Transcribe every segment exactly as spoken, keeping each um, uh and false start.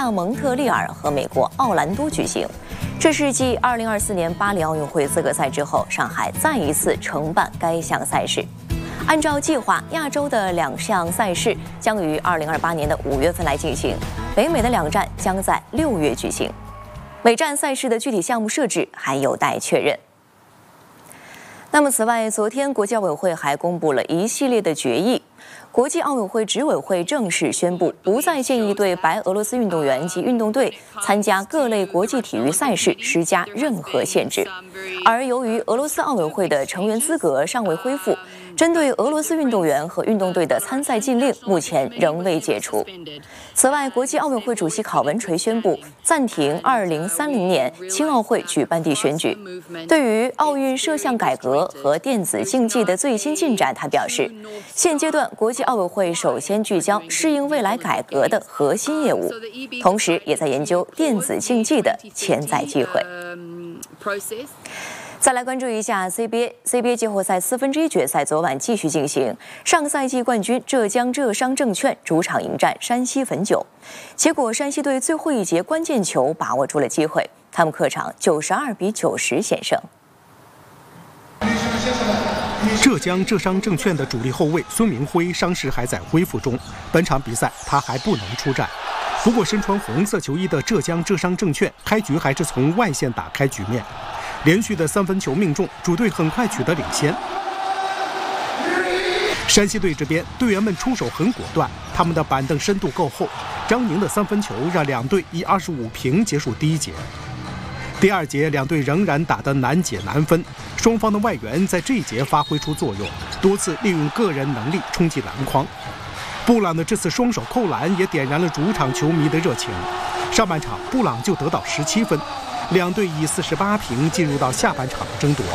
亚蒙特利尔和美国奥兰多举行。这是继二零二四年巴黎奥运会资格赛之后，上海再一次承办该项赛事。按照计划，亚洲的两项赛事将于二零二八年的五月份来进行，北美的两站将在六月举行。每站赛事的具体项目设置还有待确认。那么，此外，昨天国际奥委会还公布了一系列的决议。国际奥委会执委会正式宣布，不再建议对白俄罗斯运动员及运动队参加各类国际体育赛事施加任何限制。而由于俄罗斯奥委会的成员资格尚未恢复，针对俄罗斯运动员和运动队的参赛禁令目前仍未解除。此外，国际奥委会主席考文垂宣布暂停二零三零年青奥会举办地选举。对于奥运摄像改革和电子竞技的最新进展，他表示，现阶段国际奥委会首先聚焦适应未来改革的核心业务，同时也在研究电子竞技的潜在机会。再来关注一下 C B A，C B A 季后赛四分之一决赛昨晚继续进行。上赛季冠军浙江浙商证券主场迎战山西汾酒，结果山西队最后一节关键球把握住了机会，他们客场九十二比九十险胜。 浙江浙商证券的主力后卫孙明辉伤势还在恢复中，本场比赛他还不能出战。不过，身穿红色球衣的浙江浙商证券开局还是从外线打开局面。连续的三分球命中，主队很快取得领先。山西队这边队员们出手很果断，他们的板凳深度够厚。张宁的三分球让两队以二十五平结束第一节。第二节两队仍然打得难解难分，双方的外援在这一节发挥出作用，多次利用个人能力冲击篮筐。布朗的这次双手扣篮也点燃了主场球迷的热情。上半场布朗就得到十七分。两队以四十八平进入到下半场的争夺。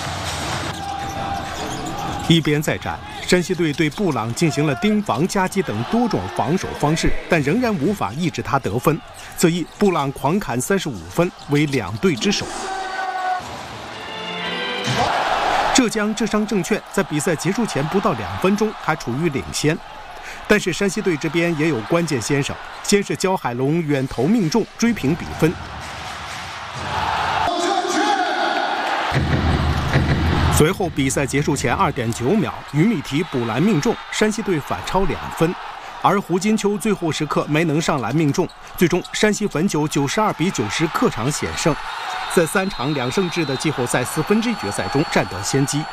一边再战，山西队对布朗进行了盯防、夹击等多种防守方式，但仍然无法抑制他得分。此役布朗狂砍三十五分，为两队之首。浙江浙商证券在比赛结束前不到两分钟还处于领先，但是山西队这边也有关键先生，先是焦海龙远投命中追平比分。随后，比赛结束前二点九秒，于米提补篮命中，山西队反超两分。而胡金秋最后时刻没能上篮命中，最终山西汾酒九十二比九十客场险胜，在三场两胜制的季后赛四分之一决赛中占得先机。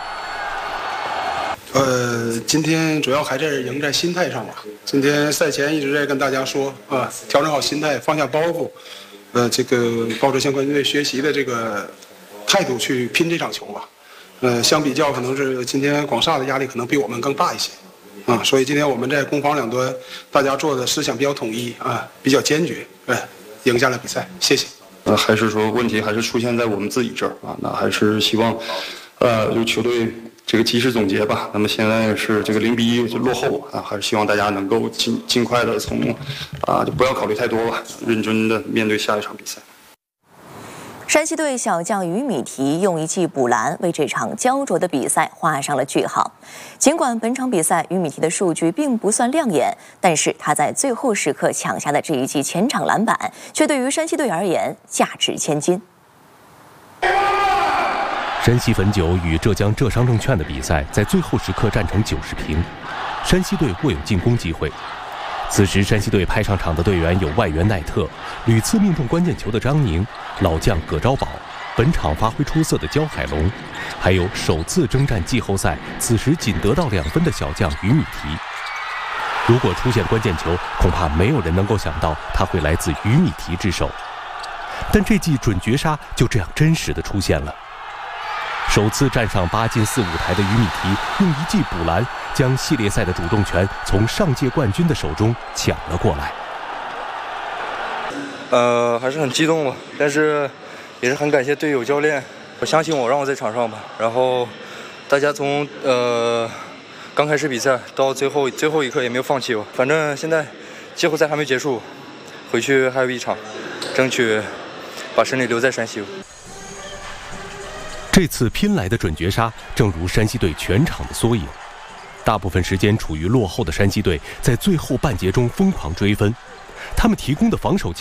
呃，今天主要还在赢在心态上吧。今天赛前一直在跟大家说啊，调整好心态，放下包袱，呃，这个抱着向冠军队学习的这个态度去拼这场球吧。呃，相比较可能是今天广厦的压力可能比我们更大一些，啊，所以今天我们在攻防两端，大家做的思想比较统一啊，比较坚决，哎，赢下了比赛，谢谢。 呃，还是说问题还是出现在我们自己这儿啊？那还是希望，呃，就球队这个及时总结吧。那么现在是这个零比一就落后啊，还是希望大家能够尽尽快的从，啊，就不要考虑太多吧，认真的面对下一场比赛。 山西队小将于米提用一记补篮为这场焦灼的比赛画上了句号。尽管本场比赛于米提的数据并不算亮眼，但是他在最后时刻抢下的这一记前场篮板，却对于山西队而言价值千金。 山西汾酒与浙江浙商证券的比赛在最后时刻战成九十平，山西队握有进攻机会。此时，山西队派上场的队员有外援奈特、屡次命中关键球的张宁、老将葛昭宝、本场发挥出色的焦海龙，还有首次征战季后赛、此时仅得到两分的小将于米提。如果出现关键球，恐怕没有人能够想到他会来自于米提之手。但这记准绝杀就这样真实的出现了。首次站上八进四舞台的于米提用一记补篮，将系列赛的主动权从上届冠军的手中抢了过来。 呃，还是很激动吧，但是也是很感谢队友教练，我相信我，让我在场上吧。然后大家从呃刚开始比赛到最后最后一刻也没有放弃吧。反正现在季后赛还没结束，回去还有一场，争取把胜利留在山西。 这次拼来的准绝杀，正如山西队全场的缩影。大部分时间处于落后的山西队，在最后半节中疯狂追分，他们提供的防守